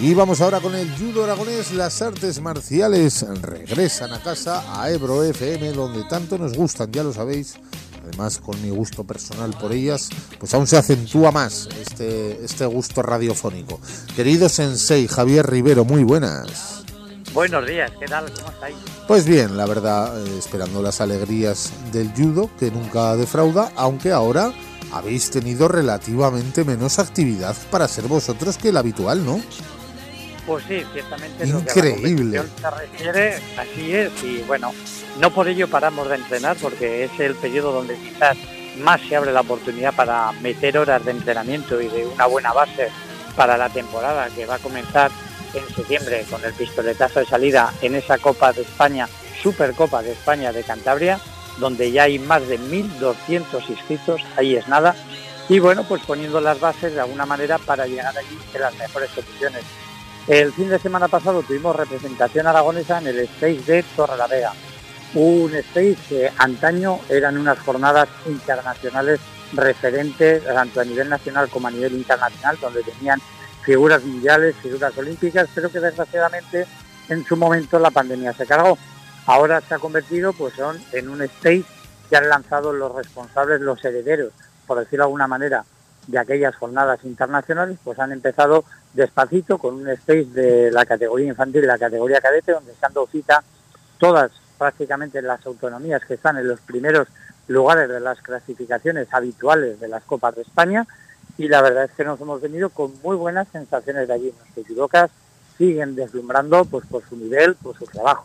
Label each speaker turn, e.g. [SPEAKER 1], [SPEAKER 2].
[SPEAKER 1] Y vamos ahora con el judo aragonés. Las artes marciales regresan a casa, a Ebro FM, donde tanto nos gustan, ya lo sabéis. Además, con mi gusto personal por ellas, pues aún se acentúa más este gusto radiofónico. Querido sensei Javier Rivero, muy buenas.
[SPEAKER 2] Buenos días, ¿qué tal? ¿Cómo estáis?
[SPEAKER 1] Pues bien, la verdad, esperando las alegrías del judo, que nunca defrauda, aunque ahora habéis tenido relativamente menos actividad para ser vosotros que el habitual, ¿no?
[SPEAKER 2] Pues sí, ciertamente.
[SPEAKER 1] Increíble.
[SPEAKER 2] Lo que a la competición se refiere, así es, y bueno, no por ello paramos de entrenar, porque es el periodo donde quizás más se abre la oportunidad para meter horas de entrenamiento y de una buena base para la temporada que va a comenzar en septiembre con el pistoletazo de salida en esa Copa de España, Supercopa de España de Cantabria, donde ya hay más de 1.200 inscritos, ahí es nada, y bueno, pues poniendo las bases de alguna manera para llegar allí en las mejores condiciones. El fin de semana pasado tuvimos representación aragonesa en el Stage de Torrelavega, un stage que antaño eran unas jornadas internacionales referentes tanto a nivel nacional como a nivel internacional, donde tenían figuras mundiales, figuras olímpicas, pero que desgraciadamente en su momento la pandemia se cargó. Ahora se ha convertido en un stage que han lanzado los responsables, los herederos, por decirlo de alguna manera, de aquellas jornadas internacionales, pues han empezado despacito con un stage de la categoría infantil y la categoría cadete, donde se han dado cita todas prácticamente las autonomías que están en los primeros lugares de las clasificaciones habituales de las Copas de España, y la verdad es que nos hemos venido con muy buenas sensaciones de allí. Nuestros judocas siguen deslumbrando pues por su nivel, por su trabajo.